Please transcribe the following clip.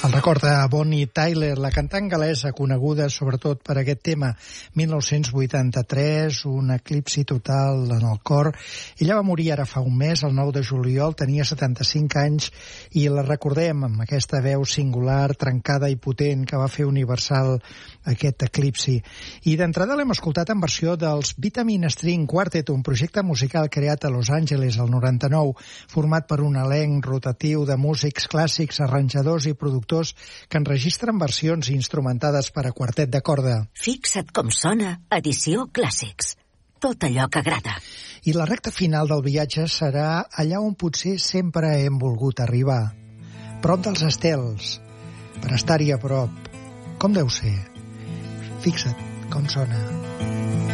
El record de Bonnie Tyler, la cantant gal·lesa coneguda sobretot per aquest tema 1983, un eclipsi total en el cor. Ella va morir ara fa un mes, el 9 de juliol, tenia 75 anys i la recordem amb aquesta veu singular, trencada i potent que va fer universal aquest eclipsi. I d'entrada l'hem escoltat en versió dels Vitamin String Quartet, un projecte musical creat a Los Angeles el 99, format per un elenc rotatiu de músics clàssics, arranjadors i productors que enregistren versions instrumentades per a quartet de corda. Fixa't com sona Edició Clàssics. Tot allò que agrada. I la recta final del viatge serà allà on potser sempre hem volgut arribar. Prop dels estels, per estar-hi a prop. Com deu ser? Fixa't com sona.